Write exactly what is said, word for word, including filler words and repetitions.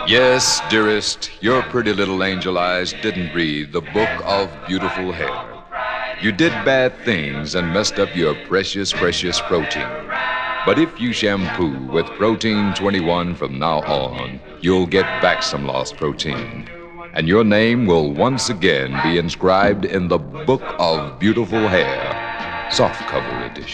Yes, dearest, your pretty little angel eyes didn't read the book of beautiful hair. You did bad things and messed up your precious, precious protein. But if you shampoo with Protein twenty-one from now on, you'll get back some lost protein. And your name will once again be inscribed in the Book of Beautiful Hair, softcover edition.